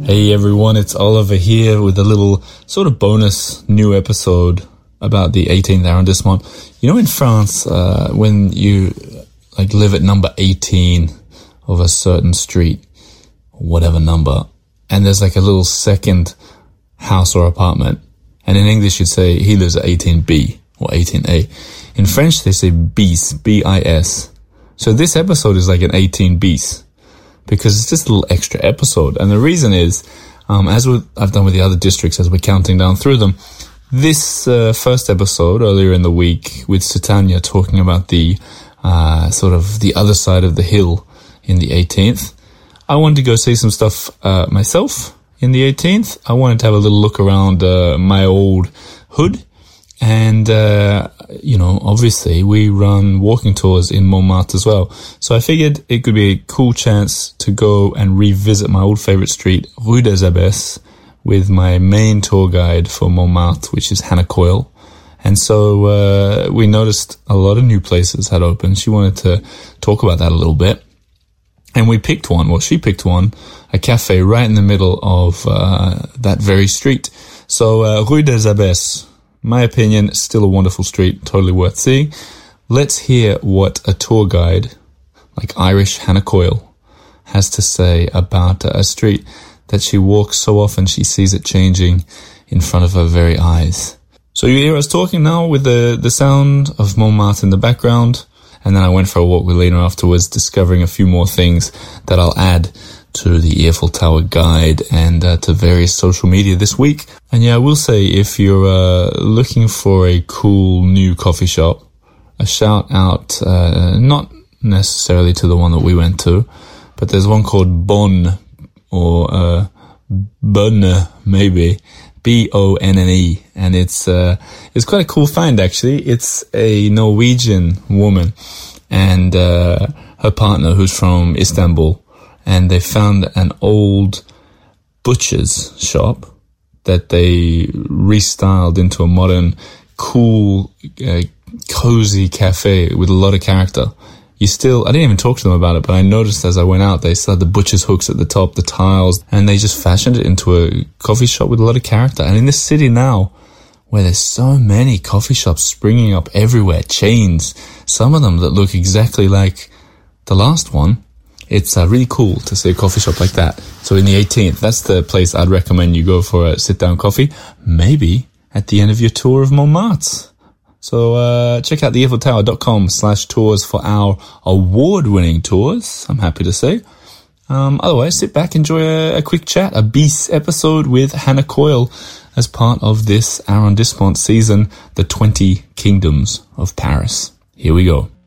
Hey everyone, it's Oliver here with a little sort of bonus new episode about the 18th arrondissement. You know, in France, when you live at number 18 of a certain street, whatever number, and there's a little second house or apartment, and in English you'd say he lives at 18B or 18A. In French they say bis, B-I-S. So this episode is like an 18 bis, because it's just a little extra episode. And the reason is, as I've done with the other districts, as we're counting down through them, this first episode earlier in the week with Sutanya talking about the sort of the other side of the hill in the 18th, I wanted to go see some stuff myself in the 18th. I wanted to have a little look around my old hood. And, obviously we run walking tours in Montmartre as well. So I figured it could be a cool chance to go and revisit my old favorite street, Rue des Abbesses, with my main tour guide for Montmartre, which is Hannah Coyle. And so, we noticed a lot of new places had opened. She wanted to talk about that a little bit. And we picked one, she picked one, a cafe right in the middle of, that very street. So, Rue des Abbesses. My opinion, still a wonderful street, totally worth seeing. Let's hear what a tour guide, like Irish Hannah Coyle, has to say about a street that she walks so often she sees it changing in front of her very eyes. So you hear us talking now with the sound of Montmartre in the background, and then I went for a walk with Lena afterwards, discovering a few more things that I'll add to the Eiffel Tower guide and to various social media this week. And yeah, I will say, if you're looking for a cool new coffee shop, a shout out, not necessarily to the one that we went to, but there's one called Bonne, or Bonne, maybe, B-O-N-N-E, and it's quite a cool find, actually. It's a Norwegian woman and her partner, who's from Istanbul. And they found an old butcher's shop that they restyled into a modern, cool, cozy cafe with a lot of character. I didn't even talk to them about it, but I noticed as I went out, they still had the butcher's hooks at the top, the tiles, and they just fashioned it into a coffee shop with a lot of character. And in this city now, where there's so many coffee shops springing up everywhere, chains, some of them that look exactly like the last one, it's really cool to see a coffee shop like that. So in the 18th, that's the place I'd recommend you go for a sit-down coffee, maybe at the end of your tour of Montmartre. So check out theeiffeltower.com/tours for our award-winning tours, I'm happy to say. Otherwise, sit back, enjoy a quick chat, a bis episode with Hannah Coyle as part of this arrondissement season, the 20 Kingdoms of Paris. Here we go.